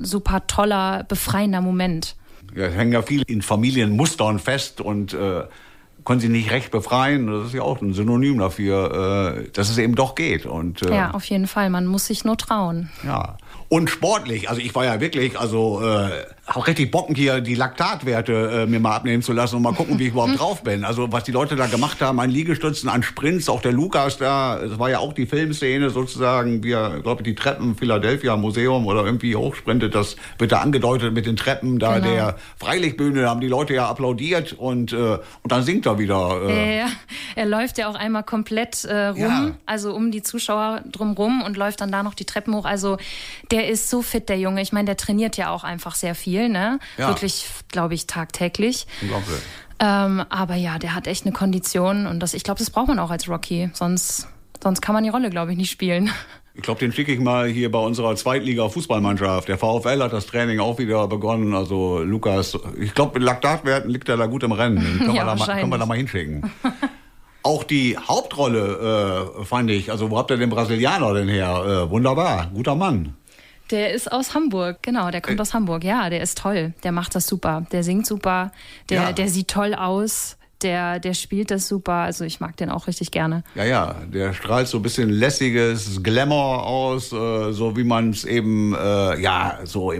super toller, befreiender Moment. Ja, es hängen ja viele in Familienmustern fest und können sich nicht recht befreien. Das ist ja auch ein Synonym dafür, dass es eben doch geht. Und, ja, auf jeden Fall. Man muss sich nur trauen. Ja. Und sportlich, also ich war ja wirklich, auch richtig Bocken hier die Laktatwerte mir mal abnehmen zu lassen und mal gucken, wie ich überhaupt drauf bin. Also was die Leute da gemacht haben an Liegestützen, an Sprints, auch der Lukas da, das war ja auch die Filmszene sozusagen, wie er, glaube ich, die Treppen Philadelphia Museum oder irgendwie hochsprintet, das wird da angedeutet mit den Treppen da der Freilichtbühne, da haben die Leute ja applaudiert und dann singt er wieder. Ja, er läuft ja auch einmal komplett rum, also um die Zuschauer drumrum und läuft dann da noch die Treppen hoch. Also der ist so fit, der Junge. Ich meine, der trainiert ja auch einfach sehr viel, ne? Ja. Wirklich, glaube ich, tagtäglich. Unglaublich. Aber ja, der hat echt eine Kondition und ich glaube, das braucht man auch als Rocky. Sonst kann man die Rolle, glaube ich, nicht spielen. Ich glaube, den schicke ich mal hier bei unserer Zweitliga-Fußballmannschaft. Der VfL hat das Training auch wieder begonnen. Also Lukas, ich glaube, mit Laktatwerten liegt er da gut im Rennen. Den können wir da mal hinschicken. Auch die Hauptrolle fand ich, also wo habt ihr den Brasilianer denn her? Wunderbar, guter Mann. Der ist aus Hamburg, genau, der kommt aus Hamburg. Ja, der ist toll, der macht das super, der singt super, der sieht toll aus, der spielt das super, also ich mag den auch richtig gerne. Ja, der strahlt so ein bisschen lässiges Glamour aus, so wie man es eben, so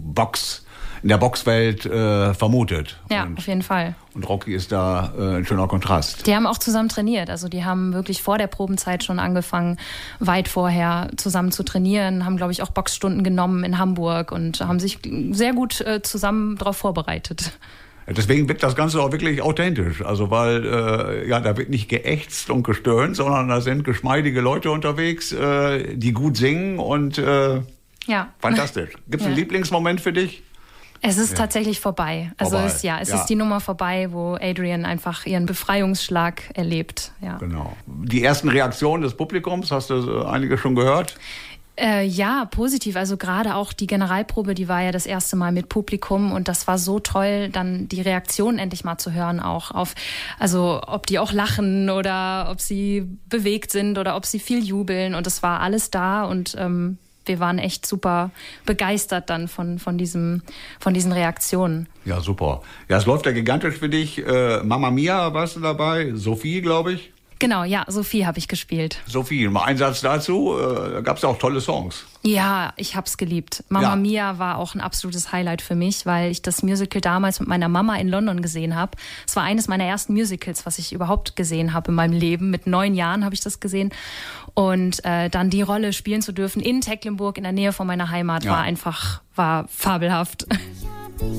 in der Boxwelt vermutet. Ja, auf jeden Fall. Und Rocky ist da ein schöner Kontrast. Die haben auch zusammen trainiert. Also die haben wirklich vor der Probenzeit schon angefangen, weit vorher zusammen zu trainieren, haben, glaube ich, auch Boxstunden genommen in Hamburg und haben sich sehr gut zusammen darauf vorbereitet. Deswegen wird das Ganze auch wirklich authentisch. Also weil, da wird nicht geächtzt und gestöhnt, sondern da sind geschmeidige Leute unterwegs, die gut singen und fantastisch. Gibt es einen Lieblingsmoment für dich? Es ist tatsächlich vorbei. Also es ist die Nummer vorbei, wo Adrian einfach ihren Befreiungsschlag erlebt. Ja. Genau. Die ersten Reaktionen des Publikums, hast du einige schon gehört? Ja, positiv. Also gerade auch die Generalprobe, die war ja das erste Mal mit Publikum und das war so toll, dann die Reaktionen endlich mal zu hören auch auf, also ob die auch lachen oder ob sie bewegt sind oder ob sie viel jubeln und es war alles da und wir waren echt super begeistert dann von diesen Reaktionen. Ja, super. Ja, es läuft ja gigantisch für dich. Mamma Mia warst du dabei, Sophie, glaube ich. Genau, ja, Sophie habe ich gespielt. Sophie, mal ein Satz dazu. Da gab es ja auch tolle Songs. Ja, ich hab's geliebt. Mamma Mia war auch ein absolutes Highlight für mich, weil ich das Musical damals mit meiner Mama in London gesehen habe. Es war eines meiner ersten Musicals, was ich überhaupt gesehen habe in meinem Leben. Mit 9 Jahren habe ich das gesehen. Und dann die Rolle spielen zu dürfen in Tecklenburg, in der Nähe von meiner Heimat, war fabelhaft. Ich hab dich